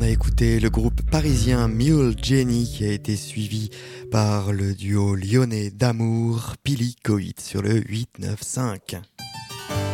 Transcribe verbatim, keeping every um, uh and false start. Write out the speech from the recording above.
écouté le groupe parisien Mule Jenny qui a été suivi par le duo lyonnais d'Amour Pilicoïd sur le huit neuf cinq.